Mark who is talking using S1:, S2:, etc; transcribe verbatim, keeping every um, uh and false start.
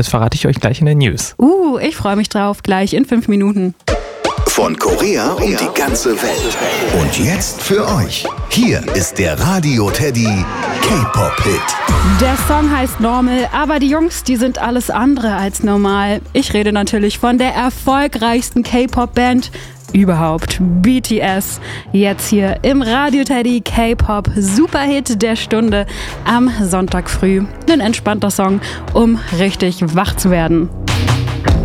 S1: Das verrate ich euch gleich in den News.
S2: Uh, ich freue mich drauf. Gleich in fünf Minuten.
S3: Von Korea um die ganze Welt. Und jetzt für euch. Hier ist der Radio Teddy K-Pop-Hit.
S2: Der Song heißt Normal, aber die Jungs, die sind alles andere als normal. Ich rede natürlich von der erfolgreichsten K-Pop-Band überhaupt, B T S. Jetzt hier im Radio Teddy K-Pop Superhit der Stunde am Sonntag früh. Ein entspannter Song, um richtig wach zu werden.